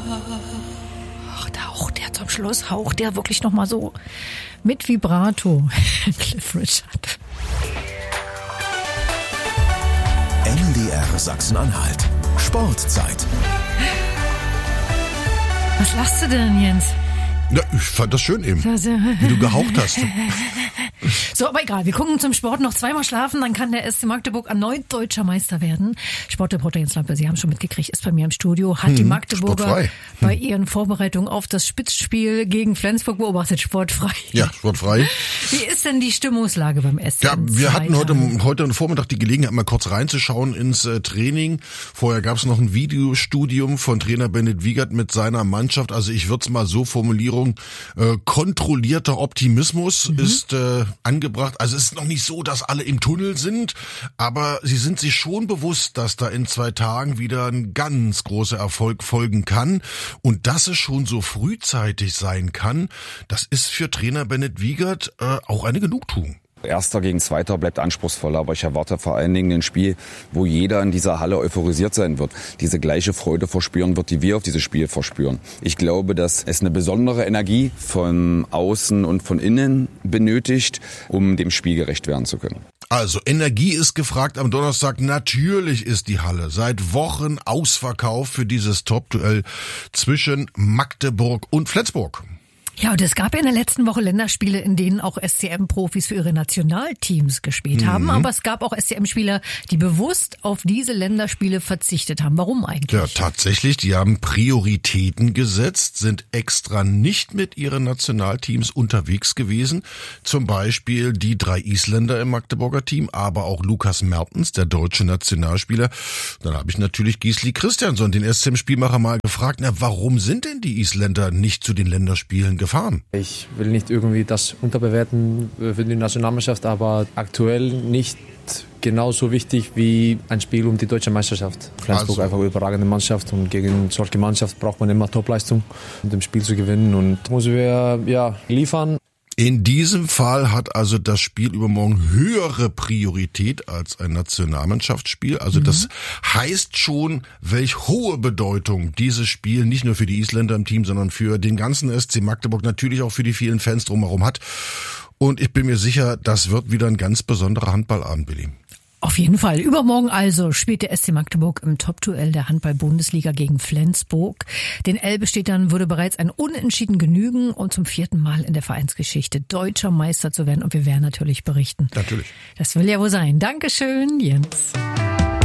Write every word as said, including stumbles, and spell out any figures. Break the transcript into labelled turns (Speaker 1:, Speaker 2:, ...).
Speaker 1: Ach, da haucht der zum Schluss, haucht der wirklich nochmal so mit Vibrato. Cliff Richard.
Speaker 2: N D R Sachsen-Anhalt. Sportzeit.
Speaker 1: Was lachst du denn, Jens?
Speaker 3: Ja, ich fand das schön eben, wie du gehaucht hast.
Speaker 1: So, aber egal, wir gucken zum Sport noch zweimal schlafen, dann kann der S C Magdeburg erneut deutscher Meister werden. Sportreporter Jens Lampe, Sie haben schon mitgekriegt, ist bei mir im Studio, hat hm, die Magdeburger hm. bei ihren Vorbereitungen auf das Spitzspiel gegen Flensburg beobachtet, sportfrei.
Speaker 3: Ja, sportfrei.
Speaker 1: Wie ist denn die Stimmungslage beim S C?
Speaker 3: Ja, wir hatten heute, heute Vormittag die Gelegenheit, mal kurz reinzuschauen ins äh, Training. Vorher gab es noch ein Videostudium von Trainer Bennett Wiegert mit seiner Mannschaft. Also ich würde es mal so formulieren, äh, kontrollierter Optimismus mhm. ist äh, angebracht. Also es ist noch nicht so, dass alle im Tunnel sind, aber sie sind sich schon bewusst, dass da in zwei Tagen wieder ein ganz großer Erfolg folgen kann und dass es schon so frühzeitig sein kann, das ist für Trainer Bennett Wiegert äh, auch eine Genugtuung.
Speaker 4: Erster gegen Zweiter bleibt anspruchsvoll, aber ich erwarte vor allen Dingen ein Spiel, wo jeder in dieser Halle euphorisiert sein wird, diese gleiche Freude verspüren wird, die wir auf dieses Spiel verspüren. Ich glaube, dass es eine besondere Energie von außen und von innen benötigt, um dem Spiel gerecht werden zu können.
Speaker 3: Also Energie ist gefragt am Donnerstag. Natürlich ist die Halle seit Wochen ausverkauft für dieses Top-Duell zwischen Magdeburg und Flensburg.
Speaker 1: Ja, und es gab ja in der letzten Woche Länderspiele, in denen auch S C M-Profis für ihre Nationalteams gespielt haben. Mhm. Aber es gab auch S C M-Spieler, die bewusst auf diese Länderspiele verzichtet haben. Warum eigentlich?
Speaker 3: Ja, tatsächlich. Die haben Prioritäten gesetzt, sind extra nicht mit ihren Nationalteams unterwegs gewesen. Zum Beispiel die drei Isländer im Magdeburger Team, aber auch Lukas Mertens, der deutsche Nationalspieler. Dann habe ich natürlich Gisli Christiansson, den S C M-Spielmacher, mal gefragt, na, warum sind denn die Isländer nicht zu den Länderspielen gefahren?
Speaker 5: Ich will nicht irgendwie das unterbewerten für die Nationalmannschaft, aber aktuell nicht genauso wichtig wie ein Spiel um die deutsche Meisterschaft. Flensburg also. Einfach eine überragende Mannschaft und gegen solche Mannschaft braucht man immer Topleistung, um das Spiel zu gewinnen und müssen wir ja liefern.
Speaker 3: In diesem Fall hat also das Spiel übermorgen höhere Priorität als ein Nationalmannschaftsspiel. Also mhm. das heißt schon, welch hohe Bedeutung dieses Spiel nicht nur für die Isländer im Team, sondern für den ganzen S C Magdeburg, natürlich auch für die vielen Fans drumherum hat. Und ich bin mir sicher, das wird wieder ein ganz besonderer Handballabend, Billy.
Speaker 1: Auf jeden Fall. Übermorgen also spielt der S C Magdeburg im Top-Duell der Handball-Bundesliga gegen Flensburg. Den Elbe-Städtern würde bereits ein Unentschieden genügen, um zum vierten Mal in der Vereinsgeschichte deutscher Meister zu werden. Und wir werden natürlich berichten.
Speaker 3: Natürlich.
Speaker 1: Das will ja wohl sein. Dankeschön, Jens.